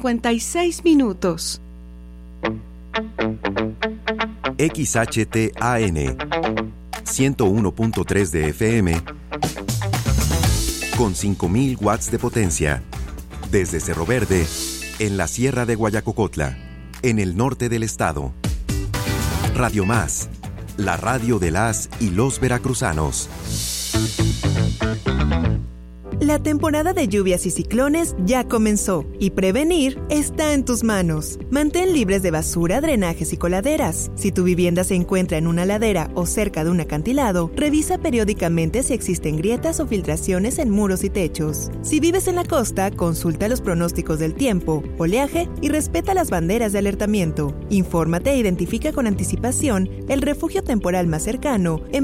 56 minutos. XHTAN 101.3 de FM con 5.000 watts de potencia. Desde Cerro Verde, en la Sierra de Guayacocotla, en el norte del estado. Radio Más, la radio de las y los veracruzanos. La temporada de lluvias y ciclones ya comenzó y prevenir está en tus manos. Mantén libres de basura, drenajes y coladeras. Si tu vivienda se encuentra en una ladera o cerca de un acantilado, revisa periódicamente si existen grietas o filtraciones en muros y techos. Si vives en la costa, consulta los pronósticos del tiempo, oleaje y respeta las banderas de alertamiento. Infórmate e identifica con anticipación el refugio temporal más cercano en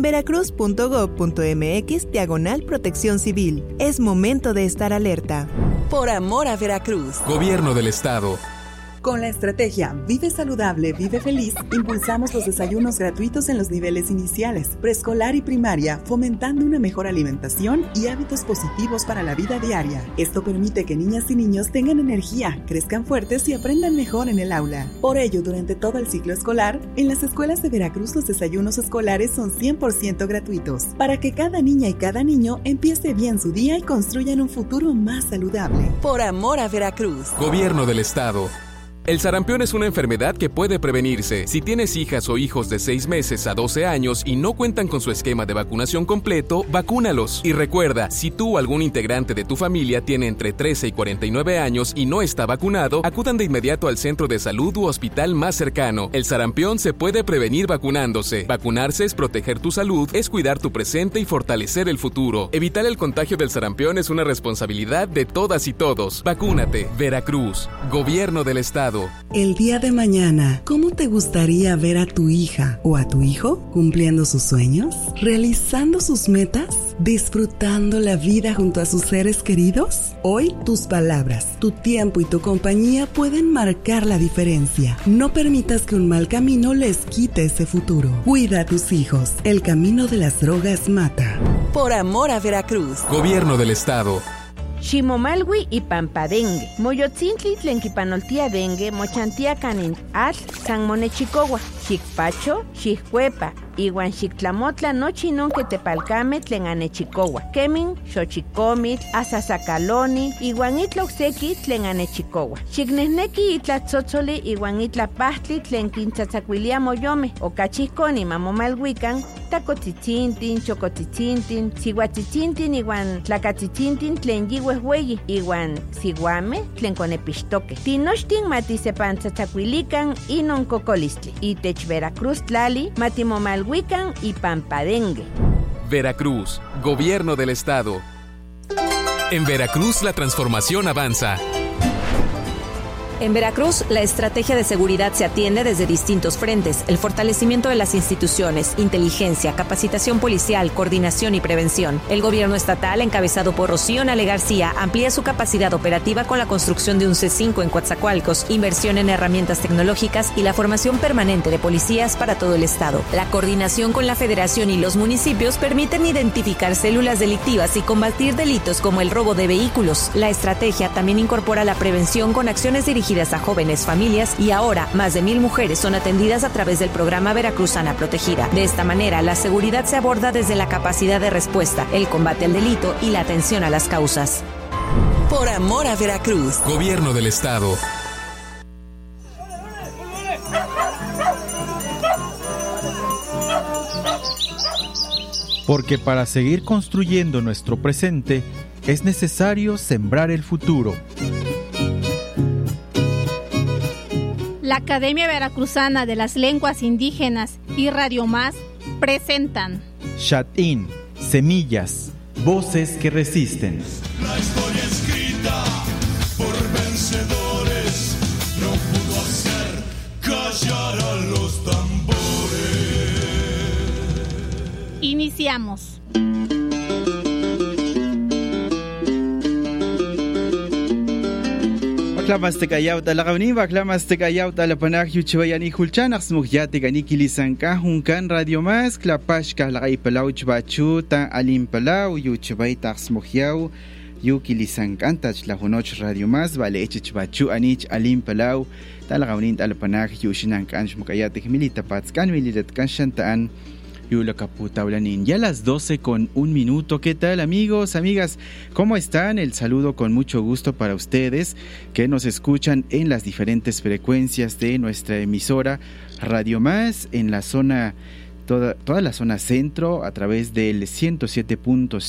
veracruz.gov.mx/protección civil. Es momento de estar alerta. Por amor a Veracruz. Gobierno del Estado. Con la estrategia Vive Saludable, Vive Feliz, impulsamos los desayunos gratuitos en los niveles iniciales, preescolar y primaria, fomentando una mejor alimentación y hábitos positivos para la vida diaria. Esto permite que niñas y niños tengan energía, crezcan fuertes y aprendan mejor en el aula. Por ello, durante todo el ciclo escolar, en las escuelas de Veracruz los desayunos escolares son 100% gratuitos, para que cada niña y cada niño empiece bien su día y construyan un futuro más saludable. Por amor a Veracruz. Gobierno del Estado. El sarampión es una enfermedad que puede prevenirse. Si tienes hijas o hijos de 6 meses a 12 años y no cuentan con su esquema de vacunación completo, vacúnalos. Y recuerda, si tú o algún integrante de tu familia tiene entre 13 y 49 años y no está vacunado, acudan de inmediato al centro de salud u hospital más cercano. El sarampión se puede prevenir vacunándose. Vacunarse es proteger tu salud, es cuidar tu presente y fortalecer el futuro. Evitar el contagio del sarampión es una responsabilidad de todas y todos. Vacúnate. Veracruz. Gobierno del Estado. El día de mañana, ¿cómo te gustaría ver a tu hija o a tu hijo cumpliendo sus sueños, realizando sus metas, disfrutando la vida junto a sus seres queridos? Hoy, tus palabras, tu tiempo y tu compañía pueden marcar la diferencia. No permitas que un mal camino les quite ese futuro. Cuida a tus hijos. El camino de las drogas mata. Por amor a Veracruz. Gobierno del Estado. Ximomalwi y Pampadengue. Moyotzintli tlenquipanoltia dengue, mochantia canin atl, San Monechicohua, Xicpacho, Xiccuepa, iwan Xictlamotla nochinon que tepalcame tlen anechicohua. Kemin, Xochicomitl, Asasacaloni, iwan itloxeki tlen anechicohua. Xicnehneki itlatzotzoli iwan itlapahtli tlen quintzatzacuilia moyome, ocachihconi mamomalhuican, tacotzitzintin, chocotzitzintin, sihuatzitzintin iwan tlacatzitzintin tlen yihuehueyi, iwan siguame tlen conepixtoque. Tinochtin matisepantzatzacuilican inon cocolistli. Itech Veracruz tlali matimomalhuican y Pampadengue. Veracruz. Gobierno del Estado. En Veracruz la transformación avanza. En Veracruz, la estrategia de seguridad se atiende desde distintos frentes: el fortalecimiento de las instituciones, inteligencia, capacitación policial, coordinación y prevención. El gobierno estatal, encabezado por Rocío Nale García, amplía su capacidad operativa con la construcción de un C5 en Coatzacoalcos, inversión en herramientas tecnológicas y la formación permanente de policías para todo el estado. La coordinación con la Federación y los municipios permiten identificar células delictivas y combatir delitos como el robo de vehículos. La estrategia también incorpora la prevención con acciones dirigidas a jóvenes, familias, y ahora más de 1,000 mujeres son atendidas a través del programa Veracruzana Protegida. De esta manera, la seguridad se aborda desde la capacidad de respuesta, el combate al delito y la atención a las causas. Por amor a Veracruz. Gobierno del Estado. Porque para seguir construyendo nuestro presente, es necesario sembrar el futuro. La Academia Veracruzana de las Lenguas Indígenas y Radio Más presentan Shatin, Semillas, Voces que Resisten. La historia escrita por vencedores no pudo hacer callar a los tambores. Iniciamos. Klamaste la gavniva, klamaste la panag yuchwayani hulchanaq smugyate ganikilisanka hunkan Radio Más, klapashka la gaipalau chbachu ta alimpalau yuchway taxmugyau yuki lisankantach la hunoch Radio Más vale echich bachu anich alim palau talagaunin alpanag yushinan kanch mukayatik milita patskan militat kanshantaan yula kaputaulanin. Ya las 12:01. ¿Qué tal, amigos, amigas? ¿Cómo están? El saludo con mucho gusto para ustedes que nos escuchan en las diferentes frecuencias de nuestra emisora Radio Más en la zona toda la zona centro a través del 107.7,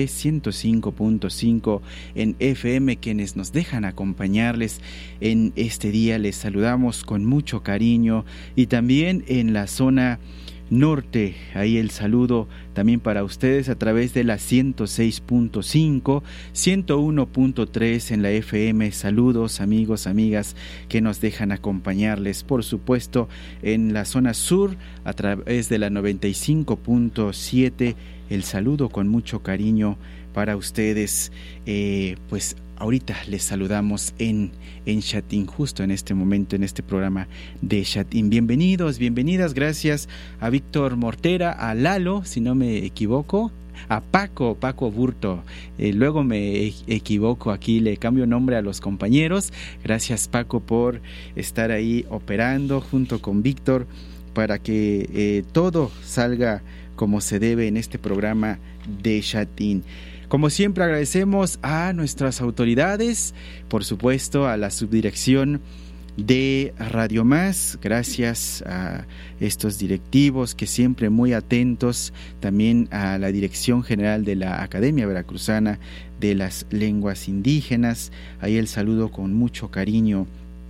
105.5 en FM, quienes nos dejan acompañarles en este día. Les saludamos con mucho cariño, y también en la zona norte, ahí el saludo también para ustedes a través de la 106.5, 101.3 en la FM. Saludos, amigos, amigas que nos dejan acompañarles, por supuesto en la zona sur a través de la 95.7. el saludo con mucho cariño para ustedes. Pues ahorita les saludamos en Chatín, justo en este momento, en este programa de Chatín. Bienvenidos, bienvenidas, gracias a Víctor Mortera, a Lalo, si no me equivoco, a Paco Burto, luego me equivoco, aquí le cambio nombre a los compañeros. Gracias, Paco, por estar ahí operando junto con Víctor para que todo salga como se debe en este programa de Chatín. Como siempre, agradecemos a nuestras autoridades, por supuesto a la subdirección de Radio Más, gracias a estos directivos que siempre muy atentos, también a la Dirección General de la Academia Veracruzana de las Lenguas Indígenas. Ahí el saludo con mucho cariño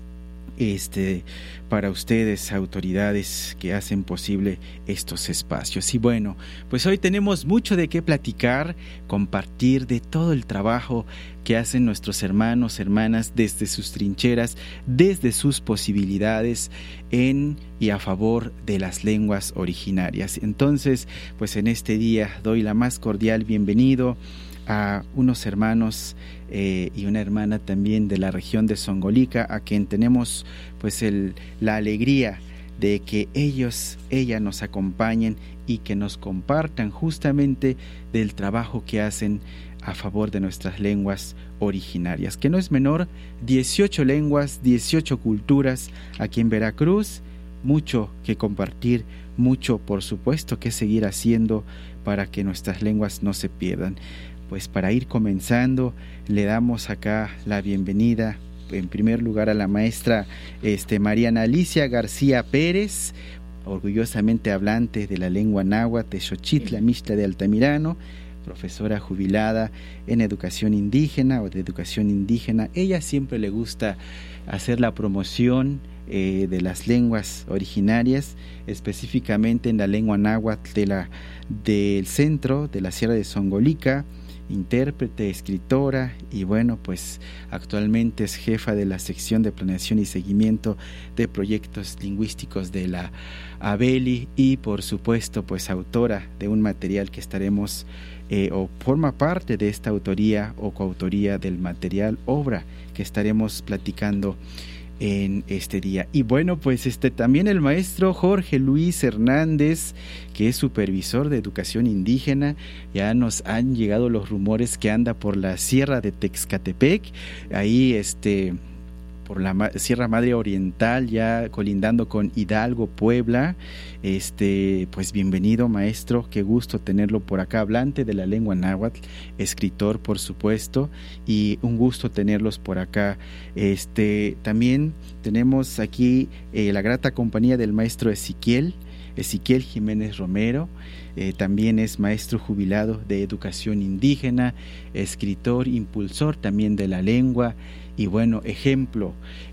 para ustedes, autoridades que hacen posible estos espacios. Y bueno, pues hoy tenemos mucho de qué platicar, compartir de todo el trabajo que hacen nuestros hermanos, hermanas, desde sus trincheras, desde sus posibilidades en y a favor de las lenguas originarias. Entonces, pues en este día doy la más cordial bienvenido a unos hermanos y una hermana también de la región de Zongolica, a quien tenemos pues la alegría de que ellas nos acompañen y que nos compartan justamente del trabajo que hacen a favor de nuestras lenguas originarias, que no es menor. 18 lenguas, 18 culturas aquí en Veracruz, mucho que compartir, mucho por supuesto que seguir haciendo para que nuestras lenguas no se pierdan. Pues para ir comenzando, le damos acá la bienvenida en primer lugar a la maestra Mariana Alicia García Pérez, orgullosamente hablante de la lengua náhuatl de Xochitla Mixtla de Altamirano, profesora jubilada en educación indígena o de educación indígena. Ella siempre le gusta hacer la promoción de las lenguas originarias, específicamente en la lengua náhuatl del centro de la Sierra de Zongolica. Intérprete, escritora, y bueno, pues actualmente es jefa de la sección de planeación y seguimiento de proyectos lingüísticos de la ABELI, y por supuesto pues autora de un material que estaremos o forma parte de esta autoría o coautoría del material, obra que estaremos platicando en este día. Y bueno, pues también el maestro Jorge Luis Hernández, que es supervisor de educación indígena. Ya nos han llegado los rumores que anda por la Sierra de Texcatepec, ahí por la Sierra Madre Oriental, ya colindando con Hidalgo, Puebla. Pues bienvenido, maestro, qué gusto tenerlo por acá, hablante de la lengua náhuatl, escritor por supuesto, y un gusto tenerlos por acá. También tenemos aquí la grata compañía del maestro Ezequiel Jiménez Romero. También es maestro jubilado de educación indígena, escritor, impulsor también de la lengua, y bueno, ejemplo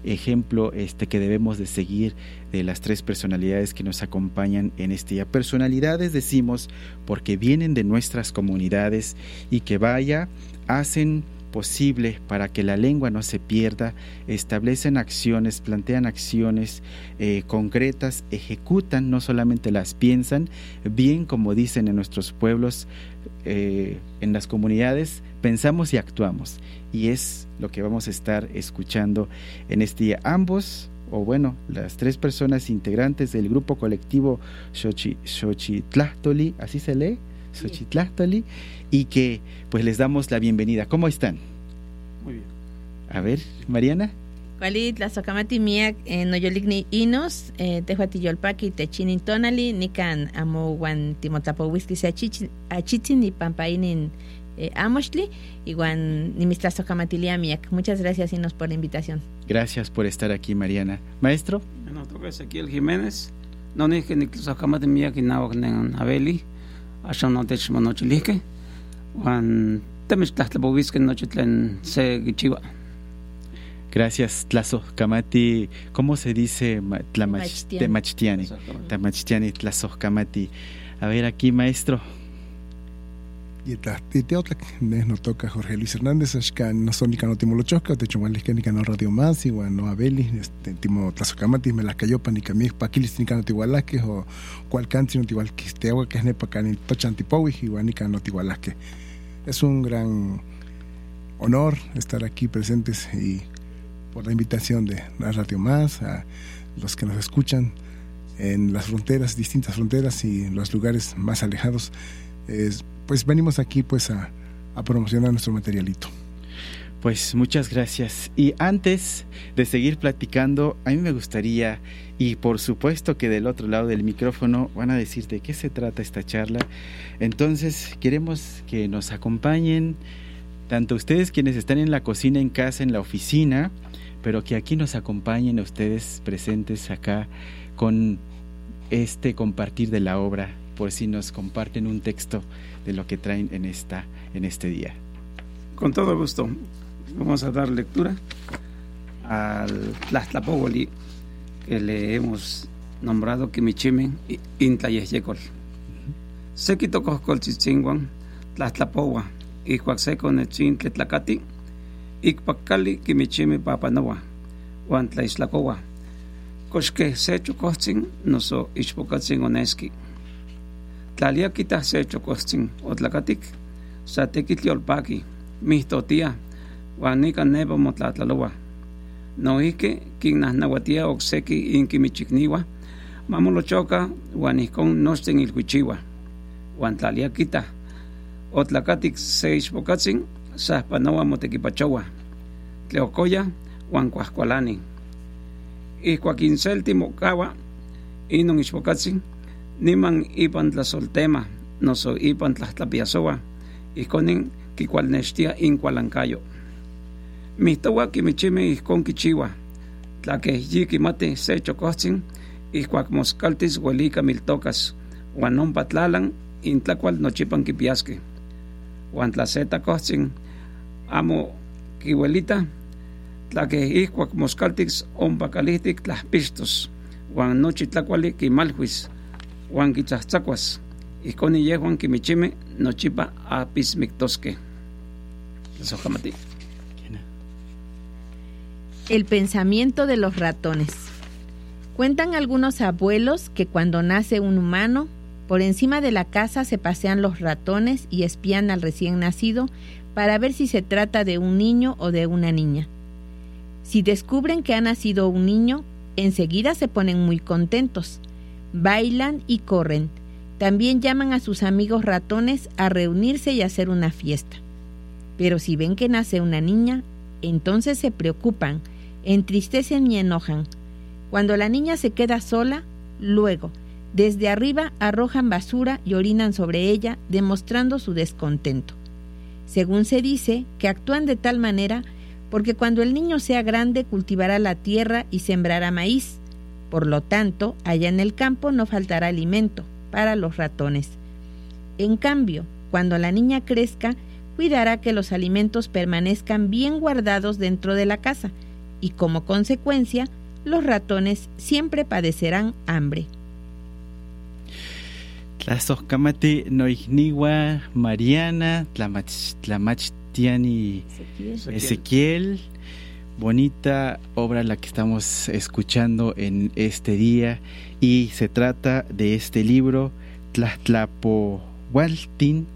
que debemos de seguir de las tres personalidades que nos acompañan en este día. Personalidades decimos porque vienen de nuestras comunidades y que hacen posible para que la lengua no se pierda, establecen acciones, plantean acciones concretas, ejecutan, no solamente las piensan, bien como dicen en nuestros pueblos, en las comunidades, pensamos y actuamos, y es lo que vamos a estar escuchando en este día. Ambos, o bueno, las tres personas integrantes del grupo colectivo Xochitlahtoli, así se lee, Xochitláhtoli, y que pues les damos la bienvenida. ¿Cómo están? Muy bien. A ver, Mariana. Cuali tlazocamati miak noyolikni inos tehuatiyolpaki techinin tonali nikan amowan timotlapowiski se achitzin ni pampainin amochtli iguan nimistlazocamatilia miak. Muchas gracias, Inos, por la invitación. Gracias por estar aquí, Mariana. Maestro. Bueno, toca Ezequiel Jiménez. No ni que ni tlazocamati miak inawak nen abeli ashan no techmonochilike wan temistlazlapowiski nochitlen se gichiwa. Gracias, Tlazocamati. ¿Cómo se dice? Temachtiani. Temachtiani, Tlazocamati. A ver, aquí, maestro. Y otra nos toca Jorge Luis Hernández, no son ni cano timolochosca, te chumalis ni cano radio más, igual no abeli, timo Tlazocamati, me las cayó pan y camí paquilis ni cano tigualasque, o cual canti no tigualasque, te agua que es nepa can tochantipowi, igual ni cano tigualasque. Es un gran honor estar aquí presentes y por la invitación de la Radio Más, a los que nos escuchan en las fronteras, distintas fronteras y los lugares más alejados, pues venimos aquí pues a promocionar nuestro materialito. Pues muchas gracias. Y antes de seguir platicando, a mí me gustaría, y por supuesto que del otro lado del micrófono van a decir de qué se trata esta charla, entonces queremos que nos acompañen, tanto ustedes quienes están en la cocina, en casa, en la oficina, pero que aquí nos acompañen a ustedes presentes acá con este compartir de la obra, por si nos comparten un texto de lo que traen en este día. Con todo gusto, vamos a dar lectura al Tlaztlapowoli que le hemos nombrado Kimichimen Intlayeyecol. Sequito Coscolchichinguan, Tlaztlapowa, y Huaxeco Nechin Tletlacati, Icpacali Kimichime Papanoa, Juan Tlaixlacowa, Coxque Secho Coching, Noso Ichpocaching Oneski, Tlaliaquita Secho Coching, Otlacatic, Satequitliolpaki, Mistotia, Juanica Nebo Motlatlaloa, Noike, Quinasnahuatia Oxequi Inquimichicniwa, Mamolochoca, Juanicon Nosten Ilhuichiwa, Juan Tlaliaquita, Otlacatic Seichpocaching, Saspanoa Motequipachowa, Tleocoya, Huancuascualani, Iscuaquincel Timocawa, Inon Ichpocaching, Niman Ipan Tlasoltema, Noso Ipan Tlaxtlapiazoa, Isconin Quicualnextia Incualancayo. Mistowa Quimichime Iscon Quichiwa, Tlaque Yiquimate Secho Coching, Iscuacmoscaltis Huelica Miltocas, Huanon Patlalan, Intlacual Nochipan Quipiasque, Juan Tlaceta Coching, Amo Quihuelita, Tlaque Iscuac Moscaltix Ompacalistic Tlapistos, Juan Nochitlacuali Quimalhuis, Juan Quichachzacuas, Isconi Yehuan Quimichime, Nochipa Apismictosque. El pensamiento de los ratones. Cuentan algunos abuelos que cuando nace un humano, por encima de la casa se pasean los ratones y espían al recién nacido para ver si se trata de un niño o de una niña. Si descubren que ha nacido un niño, enseguida se ponen muy contentos, bailan y corren. También llaman a sus amigos ratones a reunirse y hacer una fiesta. Pero si ven que nace una niña, entonces se preocupan, entristecen y enojan. Cuando la niña se queda sola, luego, desde arriba arrojan basura y orinan sobre ella, demostrando su descontento. Según se dice, que actúan de tal manera porque cuando el niño sea grande cultivará la tierra y sembrará maíz. Por lo tanto, allá en el campo no faltará alimento para los ratones. En cambio, cuando la niña crezca, cuidará que los alimentos permanezcan bien guardados dentro de la casa y como consecuencia, los ratones siempre padecerán hambre. Tlazocamati Noigniwa Mariana, Tlamachtiani Ezequiel. Bonita obra la que estamos escuchando en este día y se trata de este libro Tlaztlapowaltin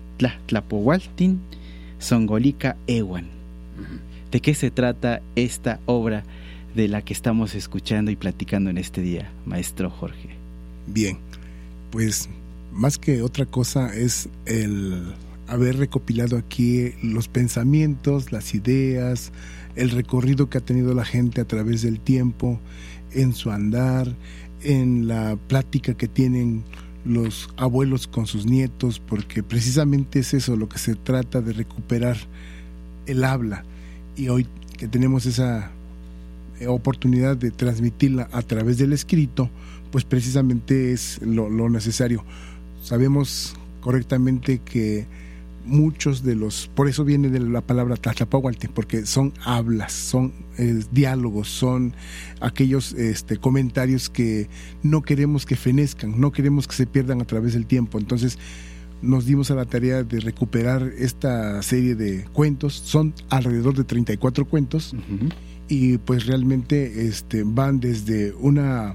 Songolica Ewan. ¿De qué se trata esta obra de la que estamos escuchando y platicando en este día, maestro Jorge? Bien, pues más que otra cosa es el haber recopilado aquí los pensamientos, las ideas, el recorrido que ha tenido la gente a través del tiempo, en su andar, en la plática que tienen los abuelos con sus nietos, porque precisamente es eso lo que se trata, de recuperar el habla. Y hoy que tenemos esa oportunidad de transmitirla a través del escrito, pues precisamente es lo necesario. Sabemos correctamente que muchos de los, por eso viene de la palabra tlahtlapahualti, porque son hablas, son diálogos, son aquellos comentarios que no queremos que fenezcan, no queremos que se pierdan a través del tiempo. Entonces nos dimos a la tarea de recuperar esta serie de cuentos. Son alrededor de 34 cuentos. Uh-huh. Y pues realmente van desde una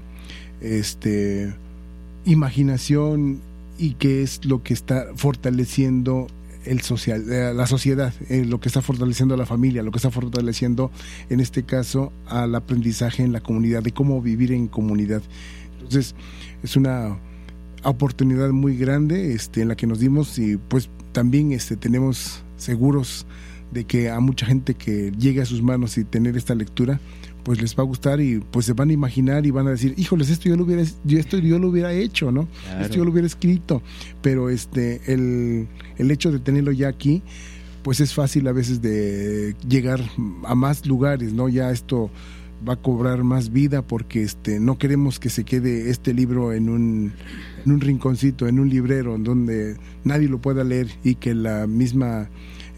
imaginación, y que es lo que está fortaleciendo la sociedad, lo que está fortaleciendo a la familia, lo que está fortaleciendo en este caso al aprendizaje en la comunidad, de cómo vivir en comunidad. Entonces es una oportunidad muy grande en la que nos dimos, y pues también tenemos seguros de que a mucha gente que llegue a sus manos y tener esta lectura, pues les va a gustar, y pues se van a imaginar y van a decir, híjoles, esto yo lo hubiera hecho, ¿no? Claro. Esto yo lo hubiera escrito. Pero el hecho de tenerlo ya aquí, pues es fácil a veces de llegar a más lugares, ¿no? Ya esto va a cobrar más vida, porque no queremos que se quede este libro en un rinconcito, en un librero, en donde nadie lo pueda leer, y que la misma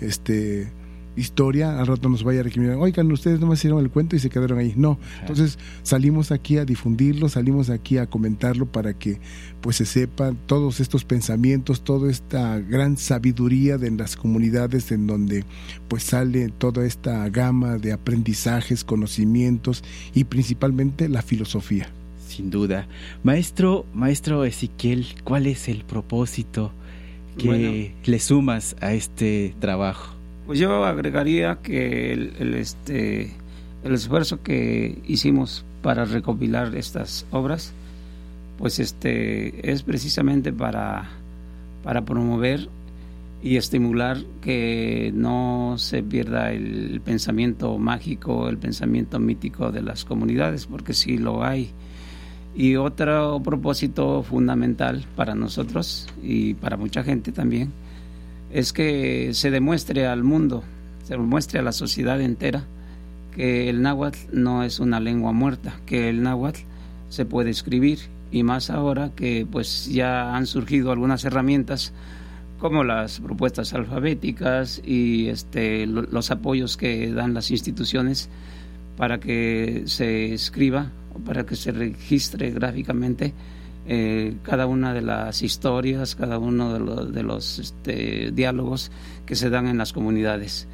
historia al rato nos vaya a recriminar, oigan, ustedes nomás hicieron el cuento y se quedaron ahí. No, entonces salimos aquí a difundirlo, salimos aquí a comentarlo, para que pues se sepan todos estos pensamientos, toda esta gran sabiduría de las comunidades, en donde pues sale toda esta gama de aprendizajes, conocimientos, y principalmente la filosofía. Sin duda. Maestro Ezequiel, ¿cuál es el propósito que le sumas a este trabajo? Pues yo agregaría que el esfuerzo que hicimos para recopilar estas obras, pues es precisamente para promover y estimular que no se pierda el pensamiento mágico, el pensamiento mítico de las comunidades, porque sí lo hay. Y otro propósito fundamental para nosotros y para mucha gente también, es que se demuestre al mundo, se demuestre a la sociedad entera, que el náhuatl no es una lengua muerta, que el náhuatl se puede escribir, y más ahora que pues ya han surgido algunas herramientas como las propuestas alfabéticas y los apoyos que dan las instituciones para que se escriba o para que se registre gráficamente cada una de las historias, cada uno de los diálogos que se dan en las comunidades.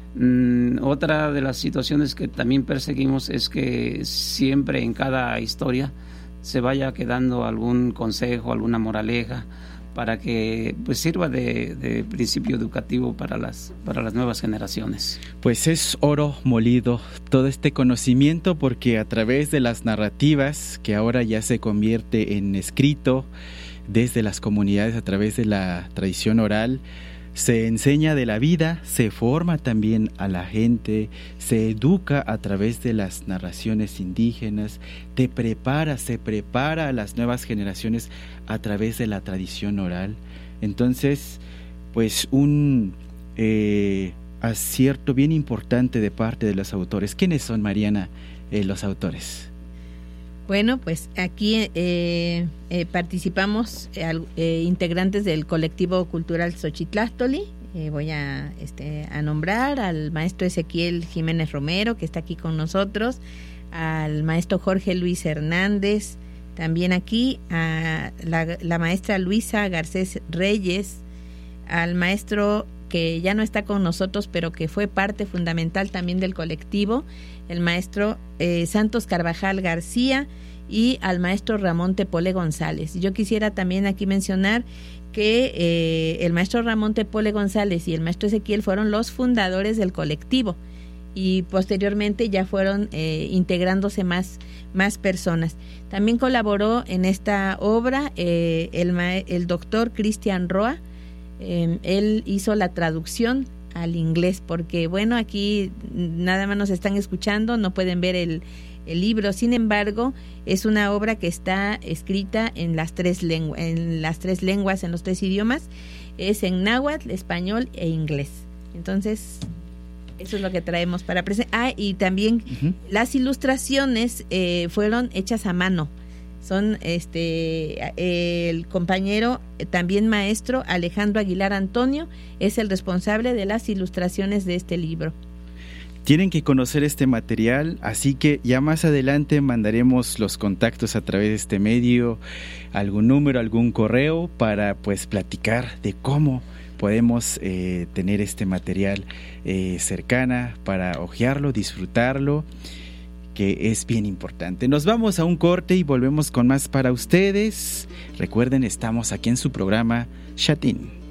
Otra de las situaciones que también perseguimos es que siempre en cada historia se vaya quedando algún consejo, alguna moraleja, para que pues sirva de principio educativo para las nuevas generaciones. Pues es oro molido todo este conocimiento, porque a través de las narrativas, que ahora ya se convierte en escrito desde las comunidades, a través de la tradición oral, se enseña de la vida, se forma también a la gente, se educa a través de las narraciones indígenas, se prepara a las nuevas generaciones a través de la tradición oral. Entonces, pues un acierto bien importante de parte de los autores. ¿Quiénes son, Mariana, los autores? Bueno, pues aquí participamos integrantes del colectivo cultural Xochitlástoli. Voy a nombrar al maestro Ezequiel Jiménez Romero, que está aquí con nosotros, al maestro Jorge Luis Hernández, también aquí a la maestra Luisa Garcés Reyes, al maestro que ya no está con nosotros, pero que fue parte fundamental también del colectivo, el maestro Santos Carvajal García, y al maestro Ramón Tepole González. Yo quisiera también aquí mencionar que el maestro Ramón Tepole González y el maestro Ezequiel fueron los fundadores del colectivo, y posteriormente ya fueron integrándose más personas. También colaboró en esta obra el doctor Cristian Roa. Él hizo la traducción al inglés, porque bueno, aquí nada más nos están escuchando, no pueden ver el libro. Sin embargo, es una obra que está escrita en las tres lenguas, en los tres idiomas. Es en náhuatl, español e inglés. Entonces, eso es lo que traemos para presentar. Y también las ilustraciones fueron hechas a mano. Son el compañero, también maestro, Alejandro Aguilar Antonio, es el responsable de las ilustraciones de este libro. Tienen que conocer este material, así que ya más adelante mandaremos los contactos a través de este medio, algún número, algún correo, para pues platicar de cómo podemos tener este material cercana para hojearlo, disfrutarlo, que es bien importante. Nos vamos a un corte y volvemos con más para ustedes. Recuerden, estamos aquí en su programa Shatin.